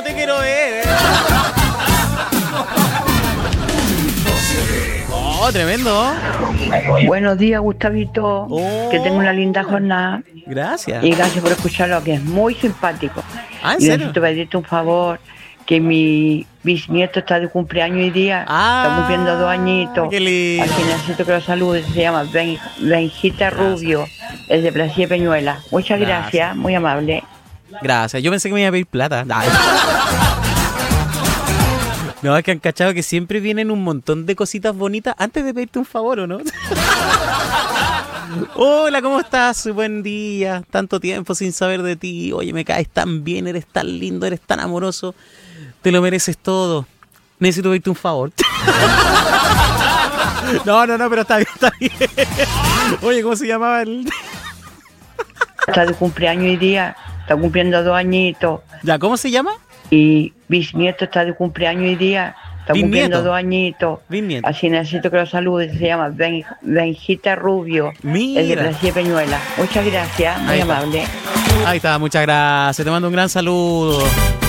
no te quiero ver. Oh, tremendo. Buenos días, Gustavito. Oh. Que tenga una linda jornada. Gracias. Y gracias por escucharlo, que es muy simpático. Ah, ¿en y serio? necesito pedirte un favor, que mi bisnieto está de cumpleaños hoy día. Ah, Está cumpliendo 2 añitos. qué lindo. Así necesito que lo saludes. Se llama Benjita Rubio. Es de Placia Peñuela. Muchas gracias, muy amable. Gracias. Yo pensé que me iba a pedir plata. Ay. No, es que han cachado que siempre vienen un montón de cositas bonitas antes de pedirte un favor, ¿o no? Hola, ¿cómo estás? Buen día. Tanto tiempo sin saber de ti. Oye, me caes tan bien, eres tan lindo, eres tan amoroso. Te lo mereces todo. Necesito pedirte un favor. No, pero está bien, está bien. Oye, ¿cómo se llamaba el...? Está de cumpleaños hoy día. Está cumpliendo 2 añitos. Ya, ¿cómo se llama? Y bisnieto está de cumpleaños hoy día. Está Bisnieto. cumpliendo 2 añitos. Bisnieto. Así necesito que lo saludes. Se llama Benjita Rubio. Mira. Es de Placia Peñuela. Muchas gracias, muy Ahí está. amable. Ahí está, muchas gracias. Te mando un gran saludo.